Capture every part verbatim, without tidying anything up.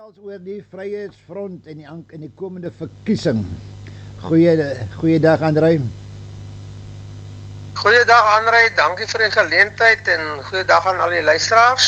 Als oor die Vryheidsfront en die, en die komende verkiesing. Goeie, goeiedag André. Goeiedag André, dankie vir die geleentheid en goeiedag aan al die luisteraars.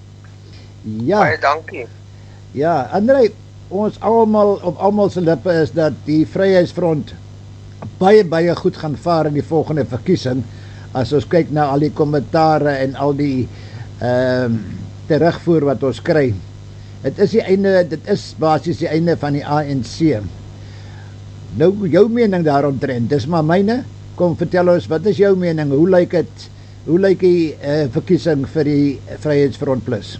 Ja. Baie dankie. Ja, André, ons almal op almal se lippe is dat die Vryheidsfront baie baie goed gaan vaar in die volgende verkiesing. As ons kyk na al die kommentare en al die ehm uh, terugvoer wat ons kry. Dit is die einde, dit is basies die einde van die A N C. Nou, jou mening daaromtrent, dis maar myne. Kom, vertel ons, wat is jou mening? Hoe lyk het, hoe lyk die uh, verkiesing vir die Vryheidsfront Plus?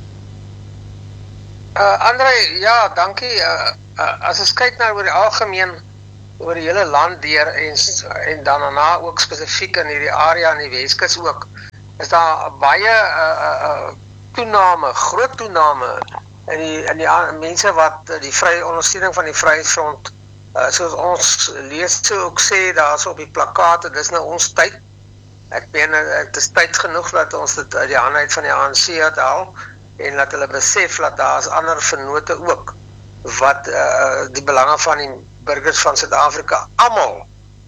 Uh, André, ja, dankie. Uh, uh, as ons kyk na oor die algemeen, oor die hele land deur en, en dan daarna ook spesifiek in hierdie area in die Weskus ook, is daar baie uh, uh, toename, groot toename en die, en die mense wat die vrye ondersteuning van die Vryheidsfront, uh, soos ons lees so ook sê, daar is op die plakate, dis nou ons tyd. Ek ben, het is tyd genoeg dat ons dit uit die handheid van die A N C uithaal, en dat hulle besef dat daar is ander vennote ook, wat uh, die belange van die burgers van Suid-Afrika, almal,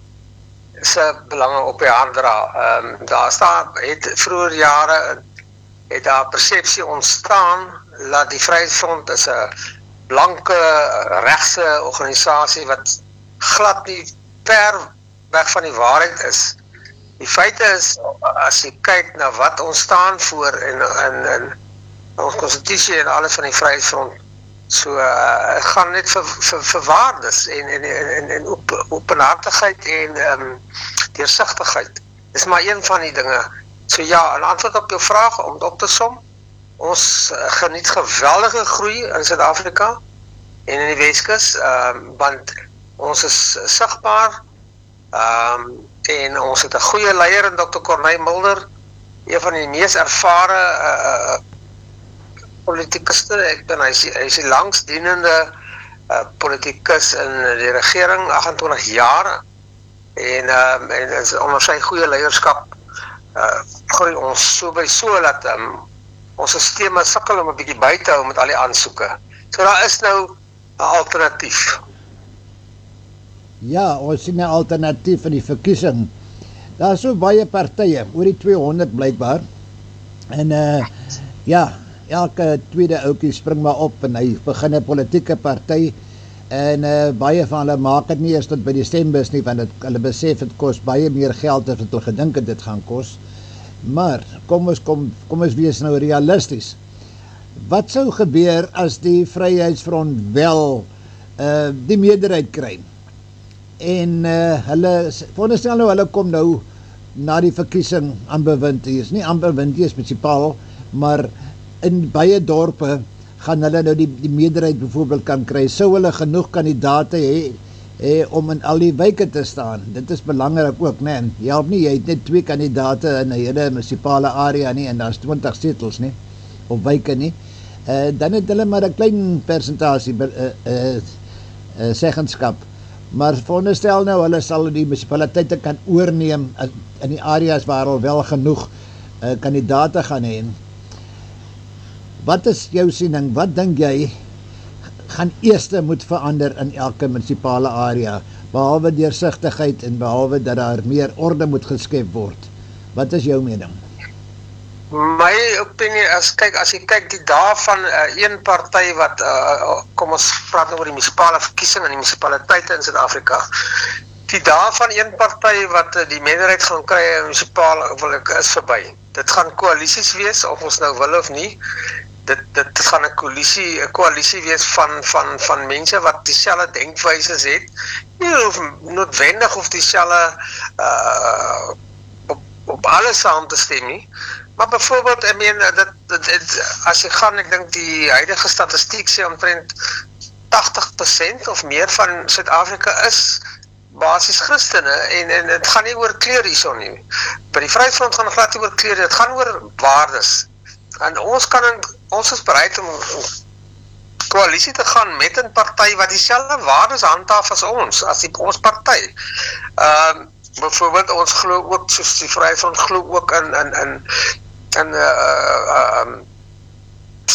se belange op die hart dra. Um, daar staan, het vroeger jare, het daar persepsie ontstaan, dat die Vryheidsfront is 'n blanke, regse organisasie wat glad nie ver weg van die waarheid is. Die feite is, as jy kyk na wat ons staan voor en, en, en ons konstitusie en alles van die Vryheidsfront, so uh, gaan net vir, vir, vir waardes en, en, en, en op, openhartigheid en um, deursigtigheid. Dis maar een van die dinge. So ja, in antwoord op jou vraag, om op te som, ons uh, geniet geweldige groei in Suid-Afrika en in die Weskus, um, want ons is sigbaar, um, en ons het 'n goeie leier in dokter Corneille Mulder, een van die mees ervare uh, politikuste. Ek ben, hy is, hy is die langsdienende uh, politikus in die regering, agt-en-twintig jaar, en, um, en is onder sy goeie leierskap uh, groei ons so by so dat um, ons systeme sukkel om 'n bietjie by te hou met al die aansoeke. So daar is nou 'n alternatief. Ja, ons sien 'n alternatief in die verkiesing. Daar is so baie partye, oor die tweehonderd blykbaar. En uh, ja, elke tweede ouetjie spring maar op en hy begin 'n politieke party en uh, baie van hulle maak dit nie eers tot by die stembus nie, want het, hulle besef dit kos baie meer geld as wat hulle gedink het dit gaan kos. Maar kom ons kom kom ons wees nou realisties. Wat sou gebeur as die Vryheidsfront wel uh, die meerderheid kry? En uh, hulle veronderstel nou hulle kom nou na die verkiesing aan bewind is, nie aan bewind is munisipaal, maar in baie dorpe gaan hulle nou die, die meerderheid byvoorbeeld kan kry. Sou hulle genoeg kandidaate hê eh, om in al die wyke te staan? Dit is belangrik ook, né? Nee? Jy help nie, jy het net twee kandidaate in 'n hele munisipale area nie, en daar's twintig setels nie, of wyke nie. Uh, dan het hulle maar 'n klein persentasie uh, uh, uh, seggenskap. Maar veronderstel nou, hulle sal die munisipaliteite kan oorneem in die areas waar hulle wel genoeg uh, kandidaate gaan hê. Wat is jou siening? Wat dink jy gaan eerste moet verander in elke munisipale area, behalwe deursigtigheid en behalwe dat daar meer orde moet geskep word? Wat is jou mening? My opinie is, kyk, as jy kyk die dae van uh, een party wat, uh, kom ons praat nou oor die munisipale verkiesing in die munisipaliteite in Suid-Afrika, die dae van een party wat uh, die meerderheid gaan kry in munisipale is verby. Dit gaan koalisies wees, of ons nou wil of nie. Dit, dit gaan 'n koalisie, 'n koalisie wees van, van, van mense wat dieselfde denkwyses het, nie hoef noodwendig of dieselfde uh, op, op alles saam te stem nie, maar byvoorbeeld, ek meen, dit, dit, dit, as jy gaan, ek dink die huidige statistiek sê omtrent tagtig persent of meer van Suid-Afrika is basis Christene, en, en het gaan nie oor kleur hierson nie. By die Vryheidsfront gaan glad nie oor kleur, dit gaan oor waardes. En ons kan in, ons is bereid om koalisie te gaan met 'n party wat dieselfde waardes handhaaf as ons, as die, ons party. Ehm um, byvoorbeeld ons glo ook, soos die Vryheidsfront glo ook in in in in uh, uh, um,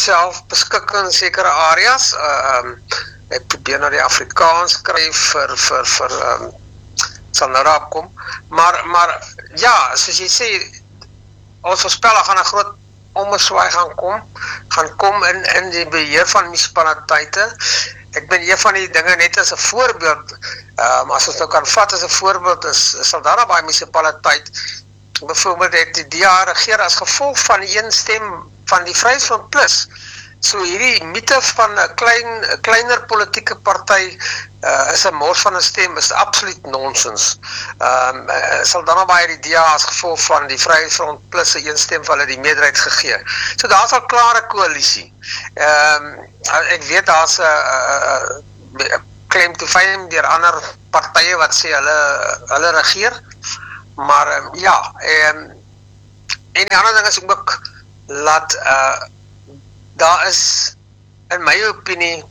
selfbeskikking in sekere areas. Ehm um, ek probeer na die Afrikaans skryf vir vir vir ehm um, sal nou raak kom. Maar maar ja, soos jy sê, ons voorspel gaan 'n groot ommeswaai gaan kom, gaan kom in in die beheer van munisipaliteite. Ek ben een van die dinge net as 'n voorbeeld, um, as ons nou kan vat as 'n voorbeeld, is, is Saldanha Bay munisipaliteit, byvoorbeeld het die D A regeer as gevolg van die een stem van die Vryheidsfront Plus. So hierdie mite van 'n klein, a kleiner politieke party uh, is 'n mors van 'n stem, is absoluut nonsens. Um, uh, Saldanha Bay het die D A as gevolg van die Vryheidsfront Plus 'n een stem vir hulle die meerderheid gegee. So daar's al klare koalisie. Ehm um, ek weet daar's 'n claim to fame deur ander partye wat sê hulle hulle regeer. Maar um, ja, ehm um, en die ander ding is ook laat uh daar is, in my opinie,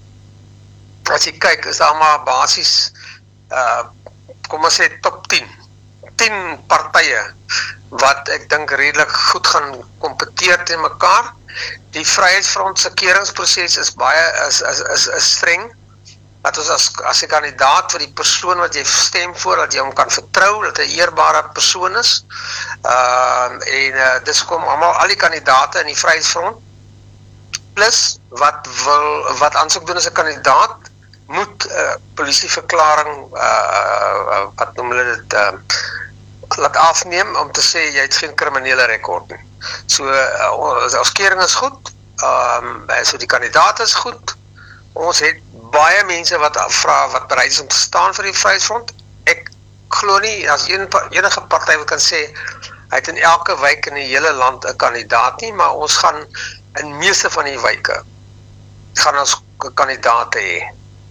as jy kyk, is daar maar basies, uh, kom ons sê top tien, tien partye, wat ek dink redelik goed gaan kompeteer teen mekaar. Die Vryheidsfront se keuringsproses is baie, is, is, is, is streng, dat ons as, as 'n kandidaat vir die persoon wat jy stem voor, dat jy hom kan vertrou, dat hy 'n eerbare persoon is, uh, en uh, dis kom allemaal, al die kandidate in die Vryheidsfront, plus wat wil wat aansoek doen as 'n kandidaat moet uh, polisieverklaring uh, wat noem hulle dit uh, laat afneem om te sê jy het geen kriminele rekord nie. So uh, ons kering is goed, um, so die kandidaat is goed. Ons het baie mense wat vra wat bereid is om te staan vir die Vryheidsfront. Ek glo nie as een, enige party wat kan sê hy het in elke wijk in die hele land 'n kandidaat nie, maar ons gaan in meeste van die wyke gaan ons kandidate hê.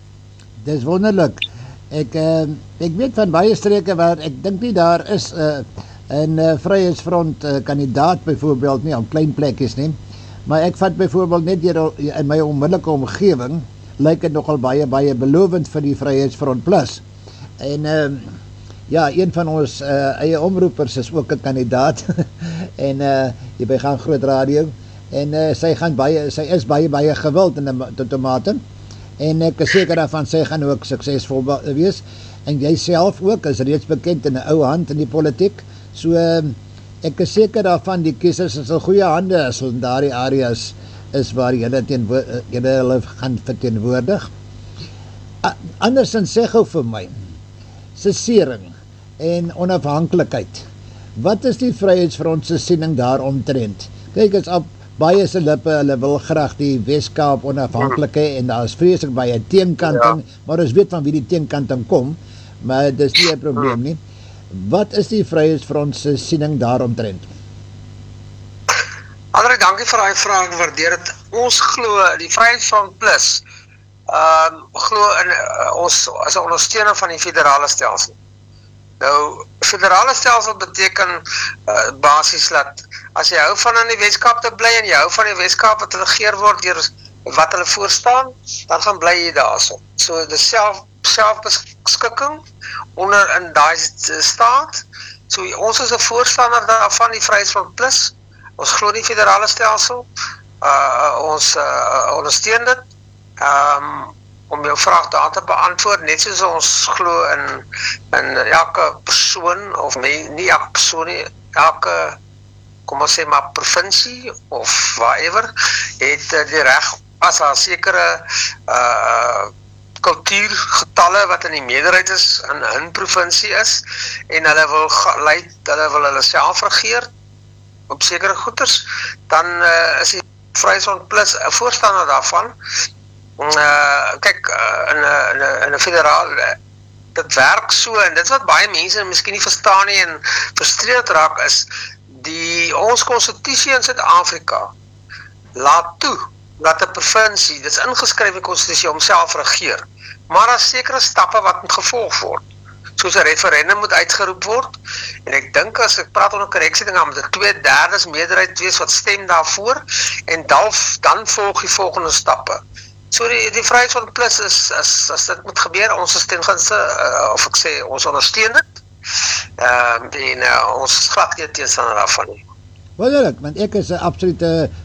Dis wonderlik. Ek uh, ek weet van baie streke waar ek dink nie daar is 'n uh, 'n uh, Vryheidsfront uh, kandidaat byvoorbeeld nie op klein plekkies nie. Maar ek vat byvoorbeeld net hier in my onmiddellike omgewing lyk dit nogal baie baie belovend vir die Vryheidsfront Plus. En uh, ja, een van ons uh, eie omroepers is ook 'n kandidaat en uh, hier by Gaan Groot Radio. En uh, sy gaan baie, sy is baie baie gewild in die tomate. En ek is seker daarvan sy gaan ook suksesvol wees. En jy self ook is reeds bekend in 'n ou hand in die politiek. So uh, ek is seker daarvan die kiesers is in goeie hande as in daardie areas is waar julle teen julle hulle gaan verteenwoordig. Uh, andersins sê gou vir my, sesering en onafhanklikheid. Wat is die Vryheidsfront se siening daaromtrent? Kyk, is op baie se lippe, hulle wil graag die Wes-Kaap onafhanklik hê en daar is vreeslik baie teenkanting, ja. Maar ons weet van wie die teenkanting kom, maar dis nie 'n probleem nie. Wat is die Vryheidsfront se siening daaromtrent? Andre, dankie vir daai vraag, waardeer dit. Ons glo die Vryheidsfront Plus ehm um, glo in uh, ons as 'n ondersteuner van die federale stelsel. Nou, federale stelsel beteken uh, basies dat as jy hou van in die Weskaap te bly en jy hou van die Weskaap wat regeer word deur wat hulle voorstaan, dan gaan bly jy daarso. So die self selfbeskikking onder in daai staat. So ons is 'n voorstander daarvan, die Vryheidsfront Plus. Ons glo die federale stelsel. Uh, ons uh, ondersteun dit. Um, om jou vraag daar te beantwoord, net soos ons glo in in elke persoon of nie, nie elke persoon nie, elke kom ons sê maar provinsie of whatever, het uh, die reg as daar sekere uh, kultuurgetalle wat in die meerderheid is in 'n provinsie is en hulle wil leid, hulle wil hulle self regeer op sekere goeders, dan uh, is die Vryheidsfront Plus 'n voorstander daarvan. Uh, kyk, uh, in 'n in 'n federaal uh, dit werk so en dit wat baie mense miskien nie verstaan nie en frustreerd raak is die ons konstitusie in Suid-Afrika laat toe dat 'n provinsie, dit is ingeskryf in die konstitusie, homself regeer. Maar daar is sekere stappe wat moet gevolg word. Soos 'n referendum moet uitgeroep word. En ek dink as ek praat onder korreksie ding, dan moet 'n twee derdes meerderheid wees wat stem daarvoor en dan dan volg die volgende stappe. So die, die Vryheidsfront Plus is as as dit moet gebeur, ons is ten gunste uh, of ek sê ons ondersteun dit. Ehm uh, en uh, ons glad nie teenstander daarvan nie. Wonderlik, want ek is 'n absolute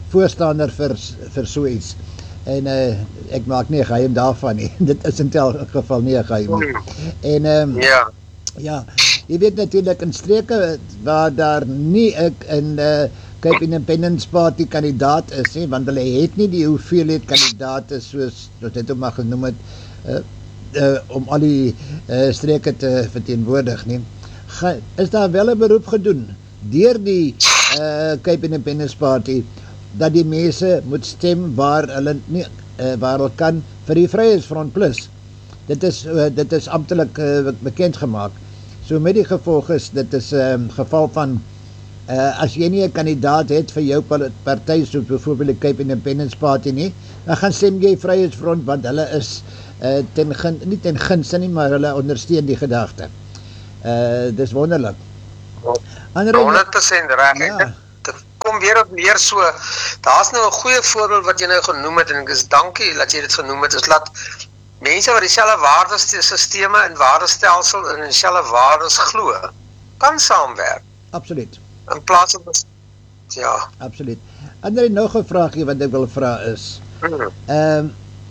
voorstander vir, vir so iets. En uh, ek maak nie 'n geheim daarvan nie. Dit is in elk geval nie 'n geheim nie. En um, ja. Ja, jy weet natuurlik in streke waar daar nie ek in uh, Cape Independence Party kandidaat is nie, want hulle het nie die hoeveelheid kandidaate soos wat dit ook maar genoem het uh, uh, om al die uh, streke te verteenwoordig nie. Ge, is daar wel 'n beroep gedoen deur die uh, Cape Independence Party dat die mense moet stem waar hulle nie uh, waar hulle kan vir die Vryheidsfront Plus. Dit is uh, dit is amptelik uh, bekend gemaak. So met die gevolg is, dit is 'n um, geval van, uh, as jy nie 'n kandidaat het vir jou party, soos byvoorbeeld die Cape Independence Party nie, dan gaan stem jy Vryheidsfront, want hulle is uh, ten gun, nie ten gunste nie, maar hulle ondersteun die gedagte. Uh, dis wonderlik. honderd persent reg. Ja. Dit kom weer op neer so, daar's nou 'n goeie voorbeeld wat jy nou genoem het, en ek is dankie dat jy dit genoem het, is laat mense wat dieselfde waardesisteme en waardestelsel en dieselfde waardes glo, kan saamwerk. Absoluut. In plaas van, ja. Absoluut. André, nog 'n vraagie wat ek wil vra is, Hmm. um,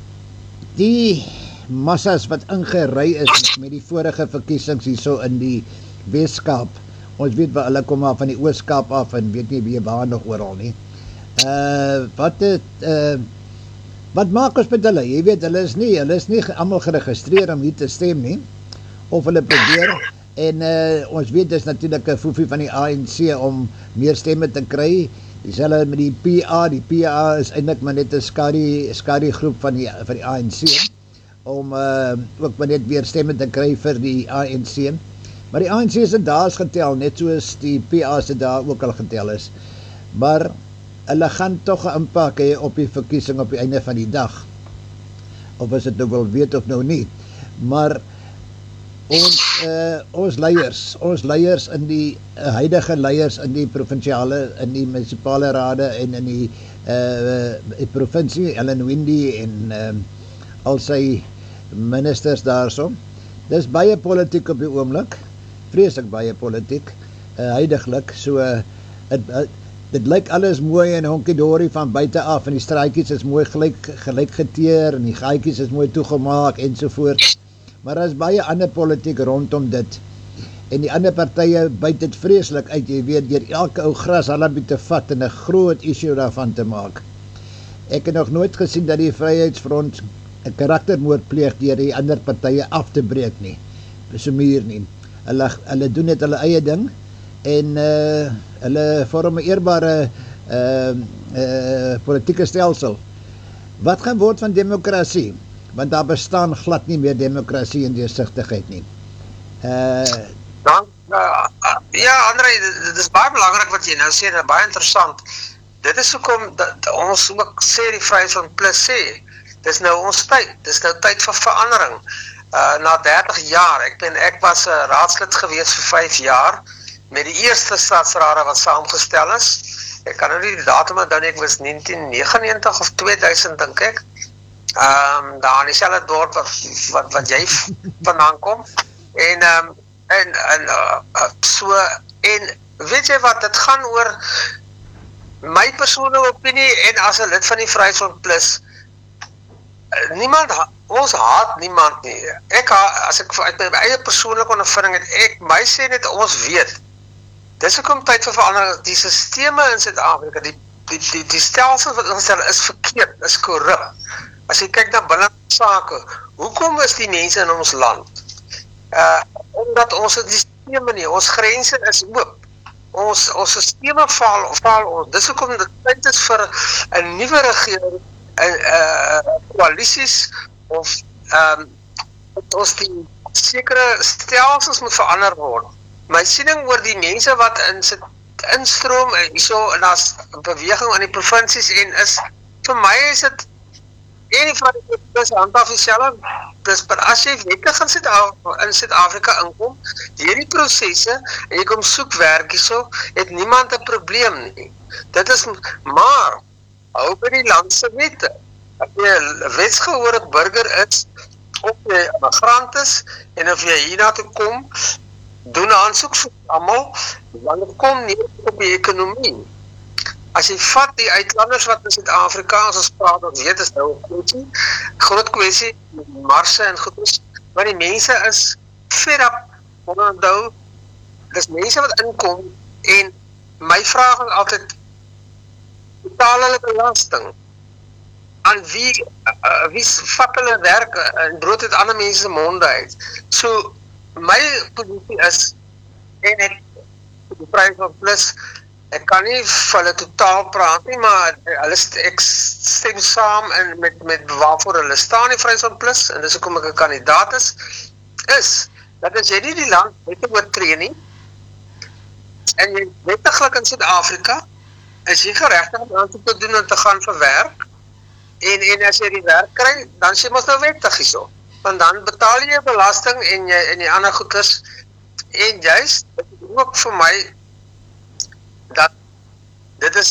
die massas wat ingery is met die vorige verkiesings hierso in die Weskaap, ons weet waar hulle kom maar van die Ooskaap af en weet nie wie waar nog oral nie. Uh, wat het, uh, wat maak ons met hulle? Jy weet, hulle is nie, hulle is nie almal geregistreer om hier te stem nie, of hulle probeer, en uh, ons weet dis natuurlik 'n foefie van die A N C om meer stemme te kry, dieselfde met die P A, die P A is eintlik maar net 'n skadu, skadu groep van die, van die A N C, om uh, ook maar net weer stemme te kry vir die A N C, maar die A N C se dae is getel, net soos die P A se dae ook al getel is, maar hulle gaan toch 'n impak hê op die verkiesing op die einde van die dag, of as dit nou wil weet of nou nie, maar ons, uh, ons leiers, ons leiers in die uh, huidige leiers in die provinsiale, in die munisipale rade en in die, uh, die provinsie, Ellen Wendy en uh, al sy ministers daarso, dis baie politiek op die oomblik, vreeslik baie politiek, uh, huidiglik, so uh, het, uh, dit lyk alles mooi en honkie-dorie van buite af, en die straatjies is mooi gelyk, gelyk geteer, en die gaatjies is mooi toegemaak, ensovoort, maar daar is baie ander politiek rondom dit, en die ander partye byt dit vreeslik uit, jy weet, deur elke ou gras halabie te vat, en 'n groot issue daarvan te maak. Ek het nog nooit gesien dat die Vryheidsfront 'n karaktermoord pleeg deur die ander partye af te breek nie, so meer nie, hulle, hulle doen net hulle eie ding, en uh, hulle vorm 'n eerbare uh, uh, politieke stelsel. Wat gaan word van demokrasie? Want daar bestaan glad nie meer demokrasie en deursigtigheid nie. Uh, Dan, uh, uh, ja, André, dit, dit is baie belangrik wat jy nou sê, en baie interessant. Dit is hoekom dat ons ook sê die Vryheidsfront Plus sê, dis nou ons tyd, dis nou tyd vir verandering. Uh, na dertig jaar, ek ben, ek was 'n uh, raadslid gewees vir vyf jaar, met die eerste stadsrade wat saamgestel is. Ek kan nou nie die datum onthou nie, ek was negentien negenennegentig of tweeduisend dink ek. Ehm um, daar in dieselfde dorp wat wat wat jy vandaan kom. En ehm um, en en uh, uh, so en weet jy wat, dit gaan oor my persoonlike opinie en as 'n lid van die Vryheidsfront Plus. Niemand, ons haat niemand nie. Ek as ek uit my eie persoonlike ondervinding het, ek my sê net ons weet. Dis hoekom tyd vir verandering, die sisteme in Suid-Afrika, die die die die stelsel wat ons stel is verkeerd, is korrup. As jy kyk na binnelike sake, hoekom is die mense in ons land? Uh omdat ons die sisteme nie, ons grense is oop. Ons ons sisteme faal faal ons. Dis hoekom dit tyd is vir 'n nuwe regering, 'n uh, koalisies of ehm um, ons die sekere stelsels moet verander word. My siening oor die mense wat in sit instroom en hierso en daar's beweging in die provinsies en is vir my is dit en van die plus handhaaf dieselfde plus maar as jy wettig in Suid-Afrika in Suid-Afrika inkom, hierdie prosesse en jy kom soek werk hierso, het niemand 'n probleem nie. Dit is maar hou by die land se wette. As jy 'n wetsgehoorig burger is, of jy 'n immigrant is en of jy hiernatoe kom, doen aansoek vir almal, want dit kom nie op die ekonomie. as jy vat die uitlanders wat in Suid-Afrikaans ons praat, ons weet is nou 'n kwessie, groot kwessie, marse en goeders, maar die mense is fed up, onthou, dis mense wat inkom, en my vraag is altyd, betaal hulle belasting, aan wie, uh, wie vat hulle werk, en brood het ander mense se monde uit, so, my positie is, en ek, die prijs van plus, ek kan nie vir hulle totaal praat nie, maar hulle st ek stem saam in, met, met waarvoor hulle staan die prijs van plus, en dis hoekom ek 'n kandidaat is, is, dat as jy nie die land wette oortree nie, en jy wettiglik in Suid-Afrika, is jy geregtig om aansoek te doen en te gaan vir werk, en, en as jy die werk kry, dan is jy mos nou wettig hierso, want dan betaal jy belasting en jy, en die ander goeders, en juist, dit is ook vir my, dat dit is